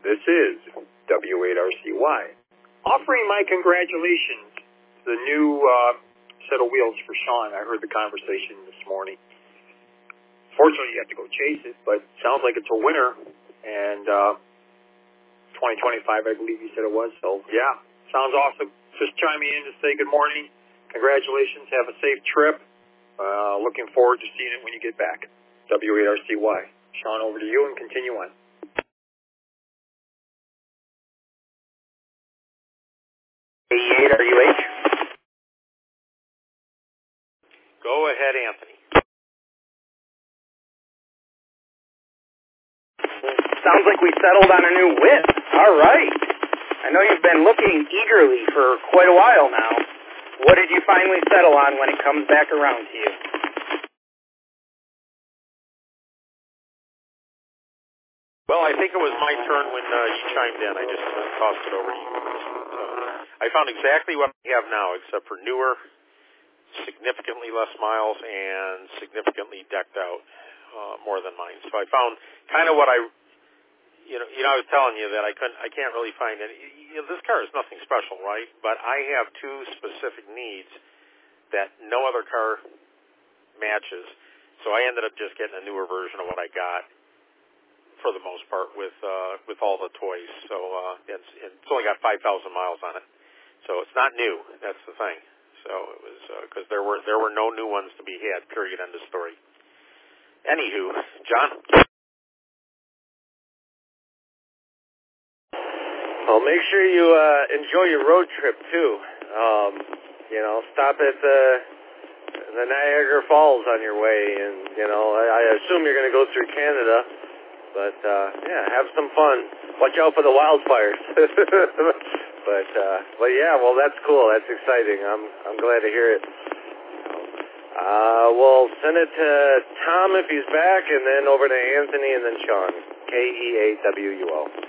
This is W8RCY. Offering my congratulations to the new set of wheels for Sean. I heard the conversation this morning. Fortunately, you have to go chase it, but sounds like it's a winner. And 2025, I believe you said it was. So, yeah, sounds awesome. Just chiming in to say good morning. Congratulations. Have a safe trip. Looking forward to seeing it when you get back. W8RCY. Sean, over to you and continue on. A8RUH. Go ahead, Anthony. Sounds like we settled on a new win. All right. I know you've been looking eagerly for quite a while now. What did you finally settle on when it comes back around to you? Well, I think it was my turn when you chimed in. I just tossed it over to you. I found exactly what I have now, except for newer, significantly less miles, and significantly decked out more than mine. So I found kind of what I was telling you that I can't really find any. This car is nothing special, right? But I have two specific needs that no other car matches. So I ended up just getting a newer version of what I got for the most part with all the toys. So it's only got 5,000 miles on it. So it's not new. That's the thing. So it was because there were no new ones to be had. Period. End of story. Anywho, John. Well, make sure you enjoy your road trip too. Stop at the Niagara Falls on your way, and I assume you're going to go through Canada. But have some fun. Watch out for the wildfires. but yeah, well, that's cool. That's exciting. I'm glad to hear it. We'll send it to Tom if he's back, and then over to Anthony, and then Sean. KEAWUO.